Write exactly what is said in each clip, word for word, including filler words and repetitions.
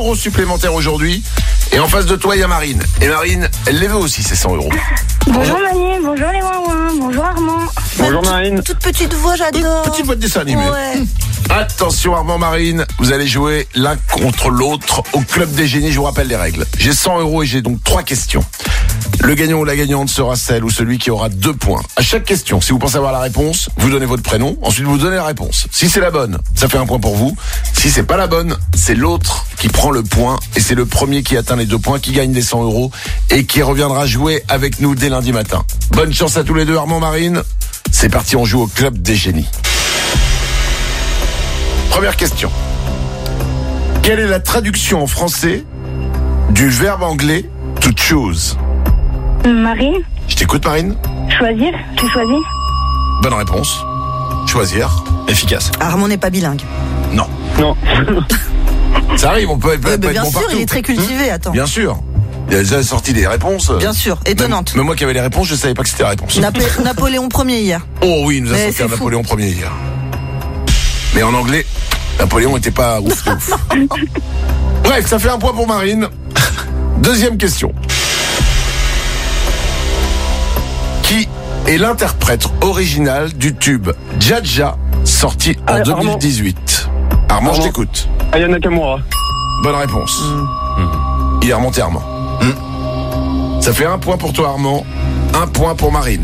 euros supplémentaires aujourd'hui. Et en face de toi, il y a Marine. Et Marine, elle les veut aussi, ces cent euros. Bonjour Manu, bonjour les ouin-ouin, bonjour Armand. Bonjour Marine. Toute petite voix, j'adore. Petite voix de dessin animé. Ouais. Attention Armand, Marine, vous allez jouer l'un contre l'autre au Club des Génies. Je vous rappelle les règles. J'ai cent euros et j'ai donc trois questions. Le gagnant ou la gagnante sera celle ou celui qui aura deux points. À chaque question, si vous pensez avoir la réponse, vous donnez votre prénom, ensuite vous donnez la réponse. Si c'est la bonne, ça fait un point pour vous. Si c'est pas la bonne, c'est l'autre qui prend le point et c'est le premier qui atteint les deux points qui gagne les cent euros et qui reviendra jouer avec nous dès lundi matin. Bonne chance à tous les deux, Armand, Marine. C'est parti, on joue au Club des Génies. Première question. Quelle est la traduction en français du verbe anglais to choose? Marine, Je t'écoute, Marine. choisir, tu choisis. Bonne réponse. Choisir. Efficace. Armand n'est pas bilingue. Non. Non. Ça arrive, on peut, peut Ouais, être bah, bien bon sûr, partout. il est très cultivé, attends. Bien sûr. Il a déjà sorti des réponses. Bien sûr, étonnante. Même, même moi qui avais les réponses, je savais pas que c'était la réponse. Napo- Napoléon Ier hier. Oh oui, il nous a Mais sorti c'est un fou. Napoléon Ier hier. Mais en anglais, Napoléon était pas ouf de ouf. Bref, ça fait un point pour Marine. Deuxième question. Qui est l'interprète original du tube Dja-Dja, sorti en Euh, deux Armand. mille dix-huit? Armand, je Armand. t'écoute. Aya Nakamura. Bonne réponse. Il est remonté Armand. Ça fait un point pour toi Armand, un point pour Marine.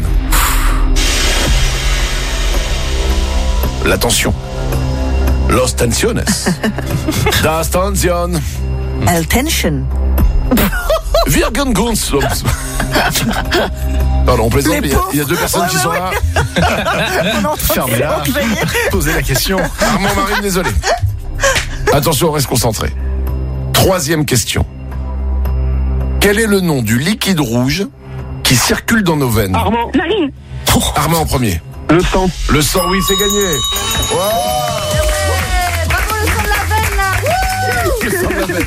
L'attention. Los tensiones. Das tension. Attention. Virgen Guns. Pardon, on plaisante, Les mais il y a- il y, a pauvres. deux personnes Ouais, qui ouais, sont ouais. là. On est en train de Fermez-la. s'enjailler. Posez la question. Armand, Marine, désolé. Attention, on reste concentré. Troisième question. Quel est le nom du liquide rouge qui circule dans nos veines? Armand. Marine, Armand en premier. Le sang. Le sang, oui, c'est gagné. Bravo, le son de la veine, là. Wouh. Le sang de la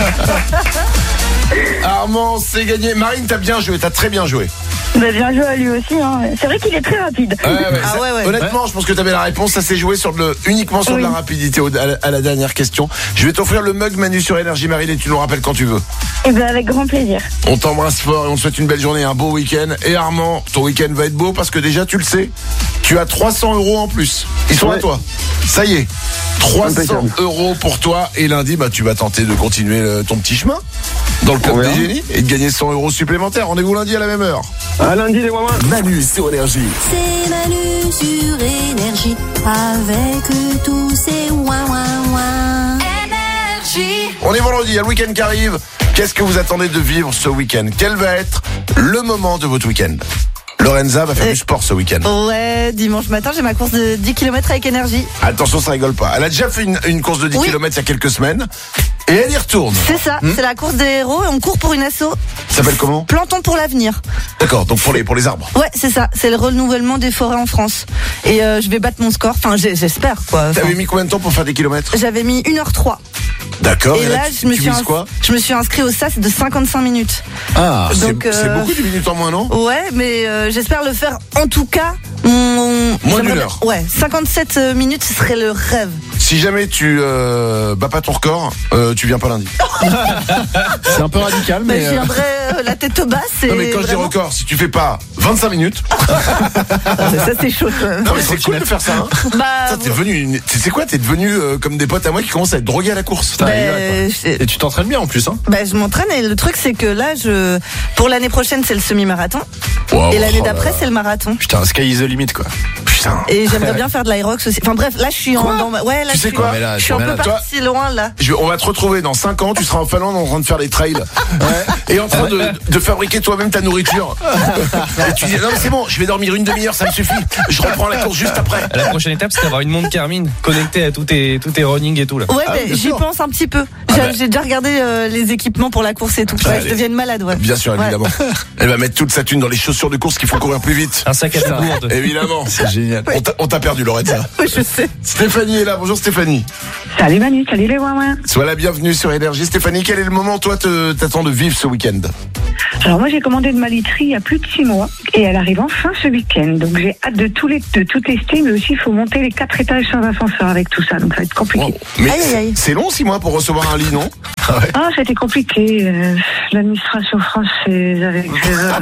veine. Armand, c'est gagné. Marine, t'as bien joué, t'as très bien joué. bah, bien joué à lui aussi. Hein. C'est vrai qu'il est très rapide. Ouais, ouais, Ah ça- ouais, ouais. Honnêtement, je pense que t'avais la réponse. Ça s'est joué sur le, uniquement sur de Oui. la rapidité au- à la, à la dernière question. Je vais t'offrir le mug Manu sur Énergie, Marine, et tu nous rappelles quand tu veux. Et ben avec grand plaisir. On t'embrasse fort et on te souhaite une belle journée, un beau week-end. Et Armand, ton week-end va être beau parce que déjà, tu le sais, tu as trois cents euros en plus. Ils sont Ouais. à toi. Ça y est. trois cents Impeccable. euros pour toi. Et lundi, bah, tu vas tenter de continuer euh, ton petit chemin dans le Club On des verra. Génies et de gagner cent euros supplémentaires. Rendez-vous lundi à la même heure. À lundi les ouin-ouin. Manu sur Énergie. C'est Manu sur Énergie avec tous ces ouin ouin ouin. Énergie. On est vendredi, il y a le week-end qui arrive. Qu'est-ce que vous attendez de vivre ce week-end? Quel va être le moment de votre week-end? Lorenza va faire Euh, du sport ce week-end. Ouais, dimanche matin, j'ai ma course de dix kilomètres avec Énergie. Attention, ça rigole pas. Elle a déjà fait une, une course de dix Oui. kilomètres il y a quelques semaines. Et elle y retourne. C'est ça, c'est la course des héros et on court pour une asso. Ça s'appelle comment? Plantons pour l'avenir. D'accord, donc pour les, pour les arbres. Ouais, c'est ça, c'est le renouvellement des forêts en France. Et euh, je vais battre mon score, enfin j'ai- j'espère quoi. Enfin, T'avais mis combien de temps pour faire des kilomètres? J'avais mis une heure trois. D'accord. Et là, tu, je me, tu suis vises ins- quoi? je me suis inscrit au S A S de cinquante-cinq minutes. Ah, c'est donc, euh, c'est beaucoup de minutes en moins, non? Ouais, mais euh, j'espère le faire en tout cas. Mon... Moins j'aimerais- d'une heure. Ouais, cinquante-sept minutes, ce serait le rêve. Si jamais tu euh, bats pas ton record, euh, tu viens pas lundi. C'est un peu radical, Mais mais. je euh, viendrai euh, la tête basse. Et Non mais quand je dis vraiment- record, si tu fais pas vingt-cinq minutes, Ça c'est chaud. quand même. non mais c'est cool de faire ça. Hein. Bah, Ça, t'es devenu, une... tu sais quoi, t'es devenu euh, comme des potes à moi qui commencent à être drogués à la course. bah, rigole, je- Et tu t'entraînes bien en plus, hein. bah, je m'entraîne et le truc c'est que là, je pour l'année prochaine c'est le semi-marathon Wow, et l'année oh là d'après là. c'est le marathon. Putain, sky is the limit, quoi. Putain. Et j'aimerais bien faire de l'Aerox aussi. Enfin bref, là je suis en dans ma- ouais là Tu je sais suis, quoi Mais là, je suis t'es un peu malade. parti loin là. Je- on va te retrouver dans cinq ans, tu seras en Finlande en train de faire les trails et en train de, de fabriquer toi-même ta nourriture. Et tu dis non mais c'est bon, je vais dormir une demi-heure, ça me suffit. Je reprends la course juste après. La prochaine étape, c'est d'avoir une montre Garmin connectée à tous tes, tous tes running et tout là. Ouais, Ah, mais bien j'y sûr. pense un petit peu. J'ai bah. j'ai déjà regardé euh, les équipements pour la course et tout. Ouais, Allez. je deviens une malade, ouais. Bien sûr, Ouais. évidemment. Elle va mettre toute sa thune dans les chaussures de course qui font courir plus vite. Un sac à dos gourde. Évidemment. C'est génial. On t'a- On t'a perdu, Lorenza. Ouais, je sais. Stéphanie est là. Bonjour Stéphanie. Salut Manu, salut les ouin-ouin. Sois la bienvenue sur Énergie. Stéphanie, quel est le moment, toi, te- t'attends de vivre ce week-end? Alors moi j'ai commandé de ma literie il y a plus de six mois et elle arrive enfin ce week-end. Donc j'ai hâte de tout, les, de tout tester, mais aussi il faut monter les quatre étages sans ascenseur avec tout ça, donc ça va être compliqué. Wow. Mais Aïe, aïe, aïe. c'est long six mois pour recevoir un lit, non? Ah, c'était compliqué. Euh, l'administration française avec... Euh,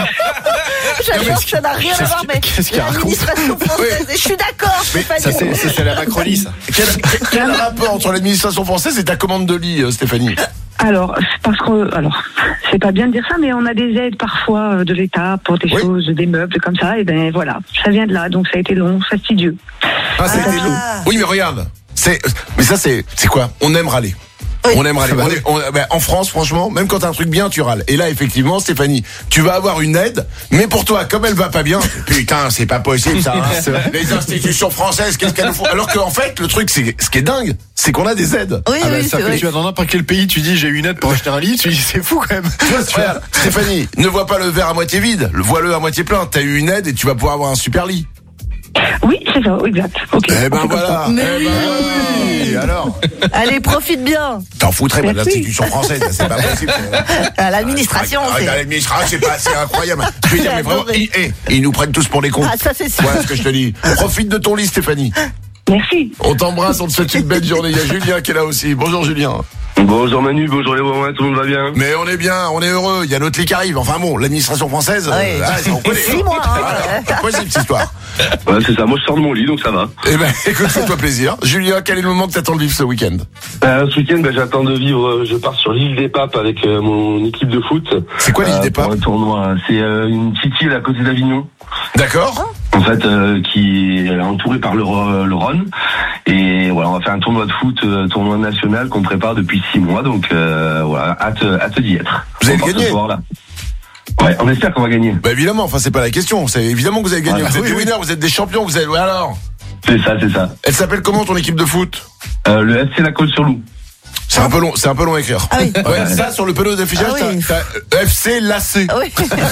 J'adore que ça n'a rien à voir, mais qu'est-ce qu'il raconte? l'administration française, et je suis d'accord, Stéphanie. Ça, c'est, c'est, c'est la Macronie, ça. Quel, quel, quel rapport entre l'administration française et ta commande de lit, euh, Stéphanie? alors, c'est parce que... Alors, c'est pas bien de dire ça, mais on a des aides parfois euh, de l'État pour des Oui. choses, des meubles comme ça, et ben voilà, ça vient de là, donc ça a été long, fastidieux. Ah, ça a été long. Oui, mais regarde. C'est, mais ça, c'est, c'est quoi? On aime râler. Oui. On aime râler. On est- on- ben, en France, franchement, même quand t'as un truc bien, tu râles. Et là, effectivement, Stéphanie, tu vas avoir une aide, mais pour toi, comme elle va pas bien, putain, c'est pas possible ça. Hein. Les institutions françaises, qu'est-ce qu'elles nous font? Alors qu'en fait, le truc, c'est ce qui est dingue, c'est qu'on a des aides. Oui, Ah bah, oui, ça c'est fait vrai. que tu vas dans n'importe quel pays, tu dis j'ai une aide pour acheter un lit, tu dis c'est fou quand même. Tu vois, regarde, Stéphanie, ne vois pas le verre à moitié vide, le vois-le à moitié plein. T'as eu une aide et tu vas pouvoir avoir un super lit. Oui, c'est ça, exact. Ok. Eh ben on fait comme voilà. Mais Eh ben oui. oui. Alors, Allez, profite bien. t'en foutrais pas de Merci. l'institution française, c'est pas possible. À l'administration, Ah, c'est... l'administration, c'est pas, c'est incroyable. Je veux dire, mais vraiment, ils, eh, ils nous prennent tous pour des cons. Ah, ça c'est sûr. Voilà ce que je te dis. Profite de ton lit, Stéphanie. Merci. On t'embrasse, on te souhaite une belle journée. Il y a Julien qui est là aussi. Bonjour Julien. Bonjour Manu, bonjour les Wawins, tout le monde va bien? Mais on est bien, on est heureux. Il y a notre lit qui arrive. Enfin bon, l'administration française, Oui. euh, ah, on connaît. Six mois, hein. Voilà, c'est possible cette histoire. Ouais, c'est ça, moi je sors de mon lit donc ça va. Eh ben, écoute, fais-toi plaisir. Julien, quel est le moment que t'attends de vivre ce week-end? Euh, ce week-end, bah, j'attends de vivre, euh, je pars sur l'île des Papes avec euh, mon équipe de foot. C'est quoi l'île des pour Papes? un tournoi, c'est euh, une petite île à côté d'Avignon. D'accord. En fait, euh, qui est entourée par le, Ro- le Rhône. Et voilà, on va faire un tournoi de foot, euh, tournoi national qu'on prépare depuis six mois. Donc euh, voilà, hâte, hâte d'y être. Vous allez On part gagner ce soir, là. Ouais, on espère qu'on va gagner. Bah évidemment, enfin c'est pas la question. C'est évidemment que vous avez gagné. Voilà. Vous êtes Oui, des oui. winners, vous êtes des champions. Vous êtes. Ouais, alors. C'est ça, c'est ça. Elle s'appelle comment ton équipe de foot? Euh, le F C La Côte-sur-Loup. C'est un peu long, c'est un peu long à écrire. Ah oui. Ouais, ça sur le panneau d'affichage, Ah oui. t'as, t'as F C Lacé. Ah oui.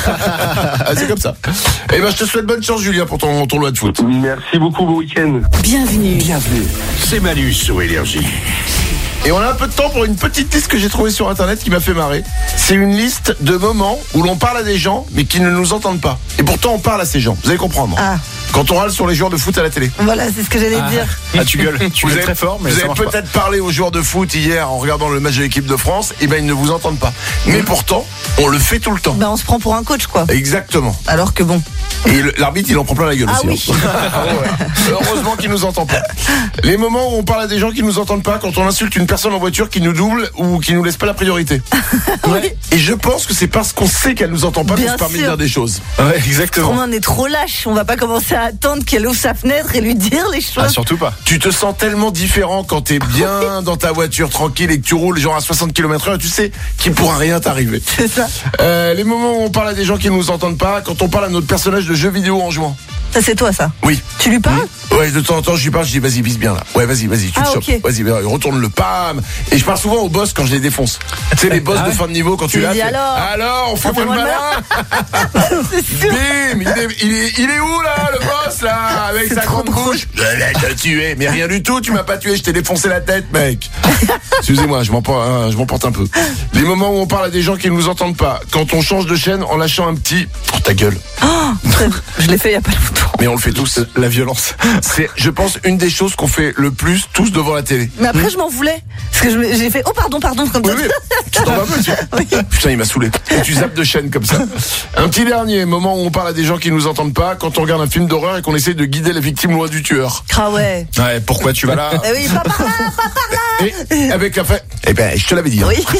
Ah, c'est comme ça. Eh ben, je te souhaite bonne chance, Julien, pour ton tournoi de foot. Merci beaucoup, bon week-end. Bienvenue. Bienvenue. C'est Manu sur Énergie. Et on a un peu de temps pour une petite liste que j'ai trouvée sur internet qui m'a fait marrer. C'est une liste de moments où l'on parle à des gens mais qui ne nous entendent pas. Et pourtant on parle à ces gens. Vous allez comprendre. Ah, Quand on râle sur les joueurs de foot à la télé. voilà, c'est ce que j'allais dire. Ah, tu gueules, tu Vous gueules avez, très fort, mais vous ça avez marche pas. peut-être parlé aux joueurs de foot hier en regardant le match de l'équipe de France. Et ben ils ne vous entendent pas. Mais pourtant on le fait tout le temps. Ben, on se prend pour un coach, quoi. Exactement. Alors que bon. Et le- l'arbitre il en prend plein la gueule Ah aussi. oui. hein. Ah ouais. Heureusement qu'il nous entend pas. Les moments où on parle à des gens qui nous entendent pas, quand on insulte une personne en voiture qui nous double ou qui nous laisse pas la priorité. Oui. Et je pense que c'est parce qu'on sait qu'elle nous entend pas qu'on Bien se permet de sûr. dire des choses. Ouais, exactement. On en est trop lâche. On va pas commencer à attendre qu'elle ouvre sa fenêtre et lui dire les Ah, choses. surtout pas. Tu te sens tellement différent quand t'es bien dans ta voiture tranquille et que tu roules genre à soixante kilomètres heure, tu sais qu'il pourra rien t'arriver. C'est ça. Euh, les moments où on parle à des gens qui ne nous entendent pas, quand on parle à notre personnage de jeu vidéo en jouant. Ça, c'est toi, ça. Oui. Tu lui parles? Ouais, de temps en temps, je lui parle, je dis vas-y, vise bien là. Ouais, vas-y, vas-y, tu Ah, te chopes. ok. Vas-y, vas-y, retourne le pam. Et je parle souvent aux boss quand je les défonce. Tu sais, les boss de fin de niveau, quand tu Tu l'as. dis fais, alors Alors, on fait On pas fait le moins le malin. C'est sûr. Bim, il est, il, est, il est où là, le boss là, avec C'est sa trop grande drôle. bouche? Je vais te tuer. Mais rien du tout, tu m'as pas tué, je t'ai défoncé la tête, mec. Excusez-moi, je m'en porte, hein, je m'en porte un peu. Les moments où on parle à des gens qui ne nous entendent pas, quand on change de chaîne en lâchant un petit oh, ta gueule. Très- Je l'ai fait il y a pas longtemps. Mais on le fait tous. La violence. C'est, je pense, une des choses qu'on fait le plus tous devant la télé. Mais après, je m'en voulais. Parce que je me- j'ai fait, oh pardon, pardon, comme Oui, ça. oui. Tu t'en vas un peu, tu vois. Putain, il m'a saoulé. Et tu zappes de chaîne comme ça. Un petit dernier moment où on parle à des gens qui nous entendent pas, quand on regarde un film d'horreur et qu'on essaie de guider la victime loin du tueur. Ah ouais. Ouais, pourquoi tu vas là? Eh oui, pas par là, pas par là. Et avec la fin. Eh ben, je te l'avais dit. hein. Oui.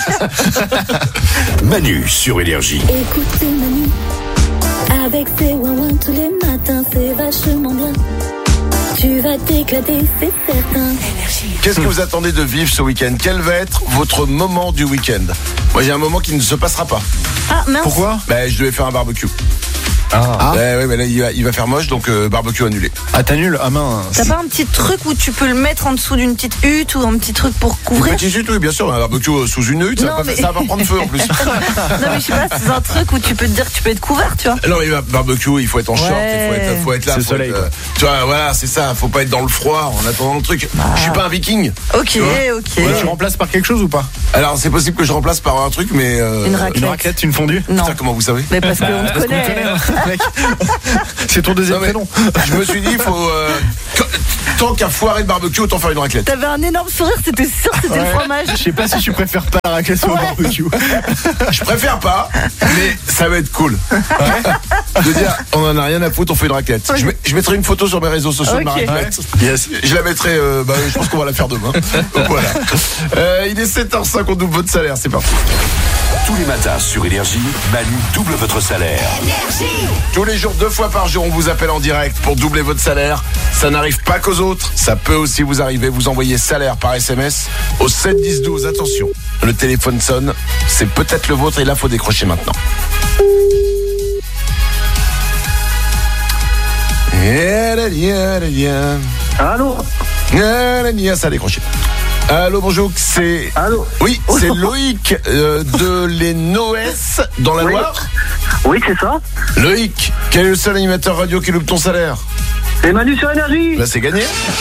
Manu sur Énergie. Écoutez Manu, avec ses ouin tous les matins, c'est vachement bien. Tu vas t'éclater, c'est certain. Qu'est-ce que vous attendez de vivre ce week-end? Quel va être votre moment du week-end? Moi, j'ai un moment qui ne se passera pas. Ah, mince. Pourquoi? Ben, je devais faire un barbecue. Ah, Ouais, ouais, mais là, il va, il va faire moche, donc euh, barbecue annulé. ah t'annules. Ah mince. T'as pas un petit truc où tu peux le mettre en dessous d'une petite hutte ou un petit truc pour couvrir? Petit chute, oui, bien sûr, un barbecue euh, sous une hutte, ça, Non, va pas, mais- ça va pas prendre feu en plus. Non mais je sais pas, c'est un truc où tu peux te dire que tu peux être couvert, tu vois. Non, mais barbecue, il faut être en short, il faut être, faut être là. C'est faut soleil, être, euh, tu vois, voilà, c'est ça, faut pas être dans le froid en attendant le truc. Je suis pas un viking. Ok, ok. Ouais, tu remplaces par quelque chose ou pas? Alors, c'est possible que je remplace par un truc, mais. Euh, Une raclette. Une raclette, une fondue? Non. Putain, comment vous savez? Mais parce qu'on te Parce qu'on te connaît. connaît, hein, mec. C'est ton deuxième Non, mais prénom. je me suis dit, il faut. euh, que- tant qu'à foirer le barbecue, autant faire une raclette. T'avais un énorme sourire, c'était sûr que c'était le fromage. Je sais pas si je préfère pas la raclette au Ouais. barbecue. Je préfère pas, mais ça va être cool. De dire, on en a rien à foutre, on fait une raclette. Je, mets- je mettrai une photo sur mes réseaux sociaux de ma Ok. raclette. Je la mettrai, euh, bah, je pense qu'on va la faire demain. Donc voilà. Euh, il est sept heures cinq, on double votre salaire, c'est parti. Tous les matins sur Énergie, Manu double votre salaire. Tous les jours, deux fois par jour, on vous appelle en direct pour doubler votre salaire. Ça n'arrive pas qu'aux autres, ça peut aussi vous arriver. Vous envoyez salaire par S M S au sept dix douze. Attention, le téléphone sonne, c'est peut-être le vôtre et là, faut décrocher maintenant. Allô? Ça a décroché. Allô, bonjour, c'est... Allô? Oui, c'est Loïc euh, de l'Enoes dans la Oui. Loire. Oui, c'est ça. Loïc, quel est le seul animateur radio qui loupe ton salaire? C'est Manu sur Énergie. Là, c'est gagné.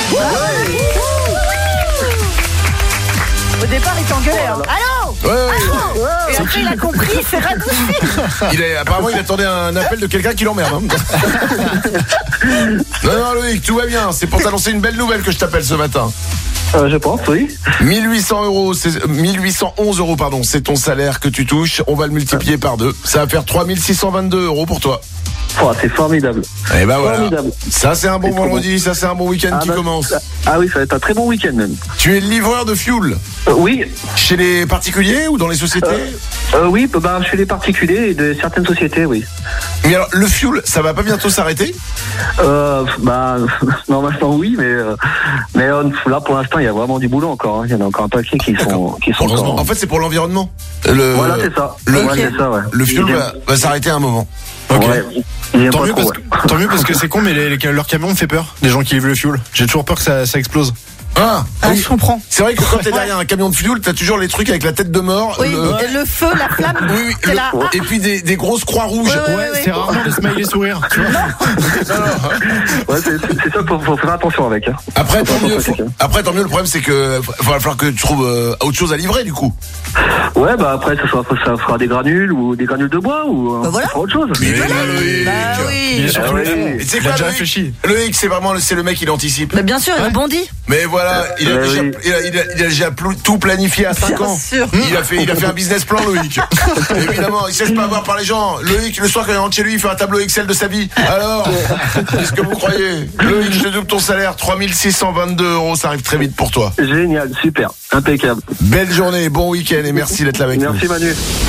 Au départ, il t'engueulait. Hein. Allô? Ouais, ouais. Et après, il a compris, il s'est radouci. Il est, apparemment, il attendait un appel de quelqu'un qui l'emmerde. Hein. Non, non, Loïc, tout va bien. C'est pour t'annoncer une belle nouvelle que je t'appelle ce matin. Euh, je pense, oui. mille huit cents euros, c'est, mille huit cent onze euros, pardon, c'est ton salaire que tu touches. On va le multiplier par deux. Ça va faire trois mille six cent vingt-deux euros pour toi. Oh, c'est formidable. Et ben voilà. Formidable. Ça, c'est un bon C'est trop vendredi. Ça, c'est un bon week-end Ah, qui bah, commence. ça- Ah oui, ça va être un très bon week-end même. Tu es livreur de fuel Euh, oui, chez les particuliers ou dans les sociétés? euh, oui, bah, chez les particuliers et de certaines sociétés, oui. Mais alors, le fuel, ça va pas bientôt s'arrêter? Euh, bah, normalement oui, mais euh, mais euh, là pour l'instant il y a vraiment du boulot encore. hein. Il y en a encore un paquet qui sont qui sont Heureusement. encore. En fait, c'est pour l'environnement. Le, Voilà, c'est ça. Le, Ouais, c'est ça, ouais. le fuel Il va, va s'arrêter à un moment. Ok. Ouais, il aime Tant pas mieux, trop, parce ouais. que, tant mieux parce que c'est con, mais les, les- leur camion me fait peur. Les gens qui livrent le fuel. J'ai toujours peur que ça, ça explose. Ah, Ah, oui. je comprends. C'est vrai que quand t'es derrière un camion de fuel, t'as toujours les trucs avec la tête de mort. Oui, le- et le feu, la flamme, Oui, oui, c'est le- là. Ah, et puis des, des grosses croix rouges. Ouais, ouais, Ouais, ouais. c'est rarement des smileys sourires. Tu vois. Ouais, c'est c'est ça, faut, faut faire attention avec. Hein. Après, tant Faut mieux. pas faut- quelqu'un. Après, tant mieux. Le problème, c'est que va falloir que tu trouves euh, autre chose à livrer, du coup. Ouais, bah après ça sera, ça fera des granules ou des granules de bois ou euh, Bah voilà. ça fera autre chose. Mais voilà, Loïc. Bah Il est oui. sur Ah tous les oui. fronts. Et tu sais Il a quoi, déjà Loïc réfléchi. Loïc, c'est vraiment le, c'est le mec qui l'anticipe. Bah bien sûr, il rebondit. Mais voilà, il a Ouais, déjà, oui. il a, il a- il a déjà plou- tout planifié à cinq Bien ans. sûr. Il a fait, il a fait un business plan, Loïc. Évidemment, il se laisse pas avoir par les gens. Loïc, le soir quand il rentre chez lui, il fait un tableau Excel de sa vie. Alors, qu'est-ce que vous croyez? Loïc, je te double ton salaire, trois mille six cent vingt-deux euros, ça arrive très vite pour toi. Génial, super, impeccable. Belle journée, bon week-end et merci d'être là avec Merci nous. Manu.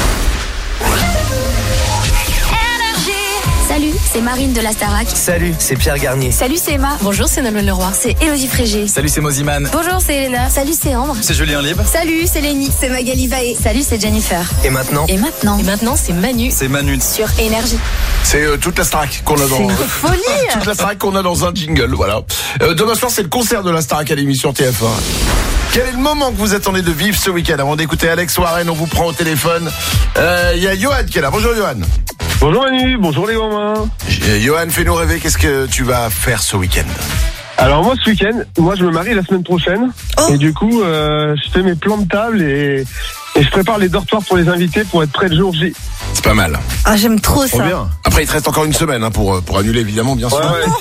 Salut, c'est Marine de la Starac. Salut, c'est Pierre Garnier. Salut, c'est Emma. Bonjour, c'est Nolwenn Leroy. C'est Élodie Frégé. Salut, c'est Moziman. Bonjour, c'est Elena. Salut, c'est Ambre. C'est Julien Libre. Salut, c'est Lénie. C'est Magali Vaé. Salut, c'est Jennifer. Et maintenant, Et maintenant Et maintenant, c'est Manu c'est Manu. sur Énergie. C'est euh, toute la Starac qu'on a C'est dans. une folie. Toute la Starac qu'on a dans un jingle, voilà. Euh, demain soir, c'est le concert de la Star Academy sur T F un. Quel est le moment que vous attendez de vivre ce week-end? Avant d'écouter Alex Warren, on vous prend au téléphone. Euh, Il y a Johan qui est là. Bonjour Johan. Bonjour Manu, bonjour les mamans. Euh, Johan, fais-nous rêver. Qu'est-ce que tu vas faire ce week-end? Alors moi ce week-end, moi je me marie la semaine prochaine Oh. et du coup euh, je fais mes plans de table et, et je prépare les dortoirs pour les invités pour être prêt le jour J. C'est pas mal. Ah, j'aime trop Trop ça. bien. Après, il te reste encore une semaine hein, pour, pour annuler, évidemment, bien sûr.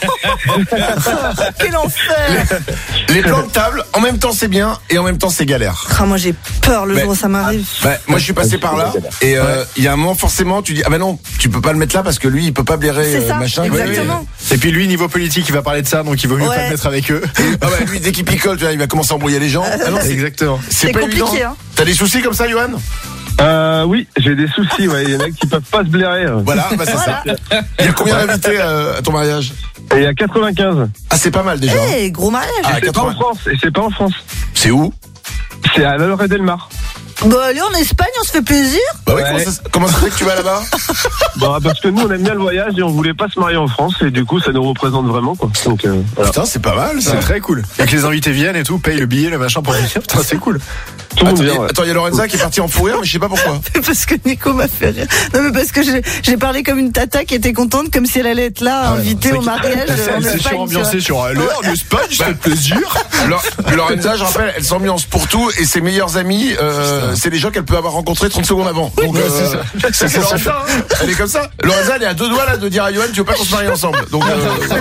Quel enfer. Les plans de table, en même temps c'est bien et en même temps c'est galère. Ah, moi j'ai peur le Mais- jour où ça m'arrive. Bah, moi je suis passé par là et il euh, y a un moment forcément tu dis ah bah non tu peux pas le mettre là parce que lui il peut pas blairer C'est euh, ça, machin. exactement. Et puis lui, niveau politique, il va parler de ça, donc il vaut mieux Ouais. pas le mettre avec eux. Ah ouais, lui dès qu'il picole tu vois, il va commencer à embrouiller les gens. Ah non, c'est, Exactement. c'est C'est pas compliqué, évident. hein. T'as des soucis comme ça Johan? Euh, oui, j'ai des soucis, ouais. Il y en a qui peuvent pas se blairer. Voilà, bah c'est Voilà. ça. Il y a combien d'invités euh, à ton mariage? Et il y a quatre-vingt-quinze. Ah c'est pas mal déjà. hein. Eh, gros mariage. Ah, C'est pas en quatre-vingts. France, et c'est pas en France. C'est où? C'est à Lalleray Delmar. Bah allez en Espagne, on se fait plaisir. Bah oui, Ouais. comment ça, comment ça fait que tu vas là-bas? Bah, parce que nous, on aime bien le voyage et on voulait pas se marier en France et du coup, ça nous représente vraiment, quoi. Donc, euh, voilà. Putain, c'est pas mal, C'est ça. très cool. Et que les invités viennent et tout, payent le billet, le machin pour venir. Putain, c'est cool. Tout le monde Attends, vient, ouais. attends, il y a Lorenza qui est partie en fou rire, mais je sais pas pourquoi. Parce que Nico m'a fait rire. Non mais parce que j'ai, j'ai parlé comme une tata qui était contente, comme si elle allait être là, invitée au mariage. Elle en s'est Espagne, surambiancée tu vois. sur aller en Espagne, ça fait plaisir. Lo- Lorenza, je rappelle, elle s'ambiance pour tout et ses meilleurs amis, euh, c'est les gens qu'elle peut avoir rencontrés trente secondes avant. Donc, Ouais, euh, c'est ça. c'est c'est Lorenza, hein. Elle est comme ça. Lorenza, elle est à deux doigts là de dire à Johan, tu veux pas qu'on se marie ensemble. Donc, euh,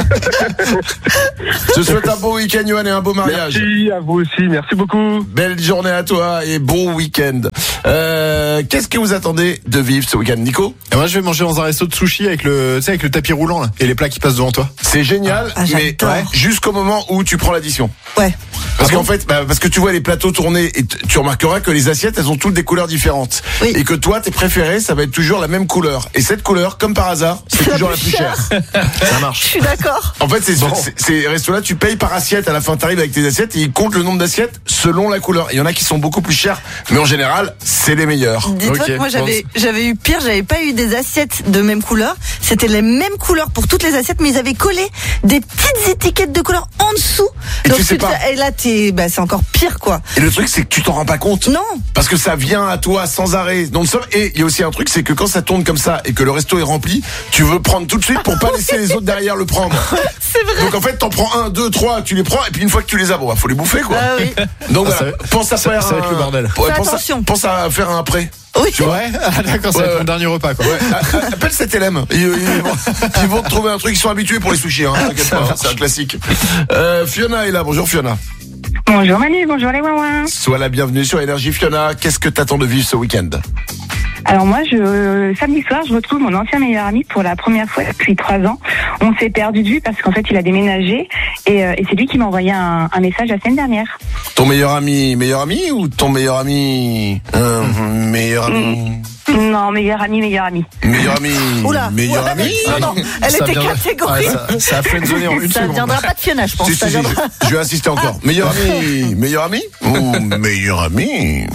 je te souhaite un beau week-end, Johan, et un beau mariage. Merci à vous aussi, merci beaucoup. Belle journée à toi et bon week-end. Euh, qu'est-ce que vous attendez de vivre ce week-end, Nico? Et moi, je vais manger dans un resto de sushi avec le, tu sais, avec le tapis roulant, là, et les plats qui passent devant toi. C'est génial, Ah, mais j'adore. ouais, jusqu'au moment où tu prends l'addition. Ouais. Parce qu'en fait, bah, parce que tu vois les plateaux tournés et t- tu remarqueras que les assiettes, elles ont toutes des couleurs différentes. Oui. Et que toi, tes préférés, ça va être toujours la même couleur. Et cette couleur, comme par hasard, c'est C'est la toujours la plus plus chère. Ça marche. Je suis d'accord. En fait, c'est, Bon. c'est- ces restos-là, tu payes par assiette. À la fin, t'arrives avec tes assiettes et ils comptent le nombre d'assiettes selon la couleur. Il y en a qui sont beaucoup plus chers, mais en général, c'est les meilleurs. Dis-toi Ok. que moi j'avais j'avais eu pire, j'avais pas eu des assiettes de même couleur. C'était les mêmes couleurs pour toutes les assiettes, mais ils avaient collé des petites étiquettes de couleur en dessous. Et Donc tu sais te pas. fais- et là t'es, bah c'est encore pire quoi. Et le truc, c'est que tu t'en rends pas compte. Non. Parce que ça vient à toi sans arrêt. Donc, ça- et il y a aussi un truc, c'est que quand ça tourne comme ça et que le resto est rempli, tu veux prendre tout de suite pour pas laisser les autres derrière le prendre. C'est vrai. Donc en fait, t'en prends un, deux, trois, tu les prends, et puis une fois que tu les as, bon, bah, faut les bouffer, quoi. Ah oui. Donc Ah, voilà, ça- pense à ça- faire ça va être un- le bordel. Ouais, Fais pense, attention. à, pense à faire un prêt. Oui. Tu vois Ouais, ah, d'accord, ça va Ouais, être ouais. mon dernier repas, quoi. Ouais, a- a- appelle cet L M. Ils, ils vont, ils vont te trouver un truc, ils sont habitués pour les sushis, hein, t'inquiète pas, c'est un classique. Euh, Fiona est là, bonjour Fiona. Bonjour Manu, bonjour les ouin. Sois la bienvenue sur Énergie. Fiona, qu'est-ce que t'attends de vivre ce week-end? Alors moi, je, samedi soir, je retrouve mon ancien meilleur ami pour la première fois depuis trois ans. On s'est perdu de vue parce qu'en fait, il a déménagé et, euh, et c'est lui qui m'a envoyé un, un message la semaine dernière. Ton meilleur ami, meilleur ami ou ton meilleur ami, euh, meilleur ami, Non, meilleur ami, meilleur ami. meilleur ami, Oula. meilleur Ouais, ami? Non, non, elle Ça était viendra- catégorique. Ouais, ça, ça a friendzonné en une Ça seconde. viendra pas de Fiona, je pense. Si, Ça si, si, viendra. je, je vais insister encore. Meilleur ami, meilleur ami ou meilleur ami?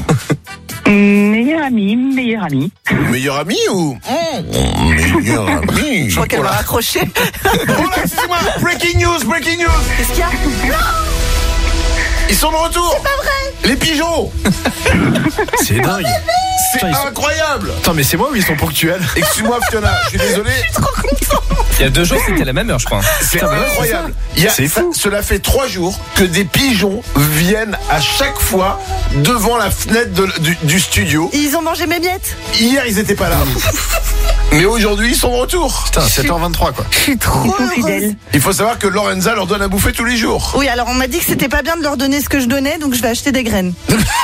Meilleur ami, meilleur ami. Meilleur ami ou mmh, meilleur ami? Je crois qu'elle Oh va là. raccrocher. Oh là, excusez-moi. Breaking news, breaking news. Qu'est-ce qu'il y a? Ils sont de retour. C'est pas vrai. Les pigeons. C'est dingue. C'est Putain, ils sont- incroyable. Attends, mais c'est moi ou ils sont ponctuels? Excuse-moi Fiona, je suis désolé. Il y a deux jours, c'était la même heure, je crois. C'est incroyable. Il y a- C'est ça- fou. Cela fait trois jours que des pigeons viennent à chaque fois devant la fenêtre de- du, du studio. Ils ont mangé mes miettes. Hier, ils étaient pas là. Mais aujourd'hui, ils sont de retour. Putain, sept heures vingt-trois, quoi. Je suis trop Ils sont heureuse. fidèles. Il faut savoir que Lorenza leur donne à bouffer tous les jours. Oui, alors on m'a dit que c'était pas bien de leur donner ce que je donnais, donc je vais acheter des graines.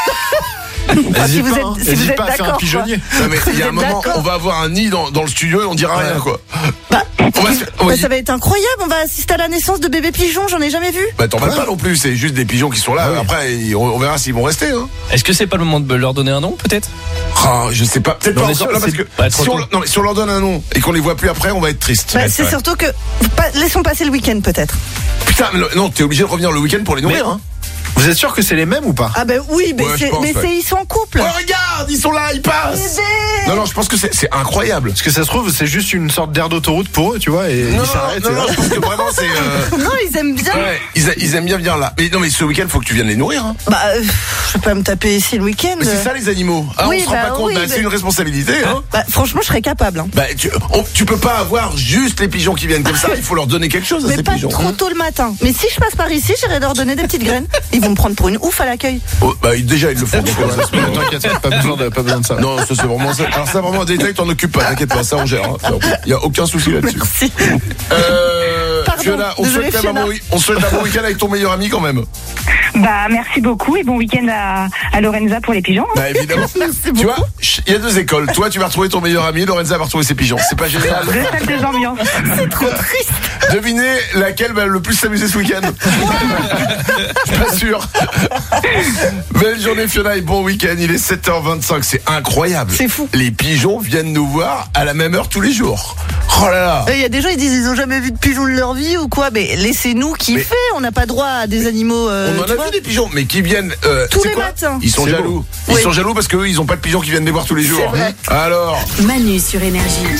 Ah, si N'hésite vous pas, êtes- hein. si vous N'hésite êtes pas à faire un d'accord, pigeonnier. Non, mais il y a un Vous êtes moment, d'accord on va avoir un nid dans, dans le studio et on dira rien, quoi. Bah, On va se faire- on va bah, dire- ça va être incroyable, on va assister à la naissance de bébés pigeons, j'en ai jamais vu. Bah, t'en vas pas non plus, c'est juste des pigeons qui sont là. Après, ils- on, on verra s'ils vont rester, hein. Est-ce que c'est pas le moment de leur donner un nom, peut-être? Ah, je sais pas, peut-être Non, pas mais encore, sûr, là, parce c'est que pas trop si on, tôt. non, mais si on leur donne un nom et qu'on les voit plus après, on va être triste. Bah, Ouais, c'est ouais. surtout que pas- laissons passer le week-end peut-être. Putain, mais le- non, t'es obligé de revenir le week-end pour les nourrir, Mais- hein. Vous êtes sûr que c'est les mêmes ou pas? Ah ben oui, mais, Ouais, je c'est, pense, mais ouais. c'est- ils sont en couple. Oh, regarde, ils sont là, ils passent. Bébé. Non, non, je pense que c'est c'est incroyable. Parce que ça se trouve, c'est juste une sorte d'aire d'autoroute pour eux, tu vois, et Non, ils non, s'arrêtent. non, et non, là- je pense que vraiment c'est. euh, Non, ils aiment bien. Ouais, ils, a- ils aiment bien venir là. Mais non, mais ce week-end, faut que tu viennes les nourrir. Hein. Bah, euh, je vais pas me taper ici le week-end. Mais c'est ça les animaux. Ah, Oui, on se rend bah pas compte. oui, Bah, mais- c'est une responsabilité. Hein. Bah, franchement, je serais capable. Hein. Bah, tu, on- tu peux pas avoir juste les pigeons qui viennent comme ça. Il faut leur donner quelque chose à Mais ces pas pigeons. trop tôt le matin. Mais si je passe par ici, j'irai leur donner des petites graines. Ils vont me prendre pour une ouf à l'accueil. Oh, bah, ils- déjà ils le font. donc, euh, ça se met- T'inquiète, pas besoin de, pas besoin de ça. Non, ça c'est vraiment ça. Alors ça vraiment un détail, t'en occupes pas. T'inquiète pas, ça on gère. Il y a aucun souci là-dessus. Merci. Euh, Pardon, Fiona, on désolée, souhaite quand même un Fiona. bon week- on souhaite un bon week-end avec ton meilleur ami quand même. Bah merci beaucoup et bon week-end à, à Lorenza pour les pigeons. hein. Bah évidemment. Tu vois, ch- il y a deux écoles. Toi, tu vas retrouver ton meilleur ami, Lorenza va retrouver ses pigeons. C'est pas génial. Deux salles, deux ambiances. C'est trop triste. Devinez laquelle va le plus s'amuser ce week-end. Je suis pas sûr. Belle journée Fiona et bon week-end. Il est sept heures vingt-cinq. C'est incroyable. C'est fou. Les pigeons viennent nous voir à la même heure tous les jours. Oh là là. Il y a des gens, ils disent ils ont jamais vu de pigeon de leur vie ou quoi. Mais laissez-nous kiffer. Mais on n'a pas droit à des animaux. Euh, on en a vois. vu des pigeons, mais qui viennent euh, tous les quoi matins. Ils sont C'est jaloux. beau. Ils Oui. sont jaloux parce qu'eux, ils ont pas de pigeons qui viennent les voir tous les jours. C'est vrai. Alors. Manu sur Énergie.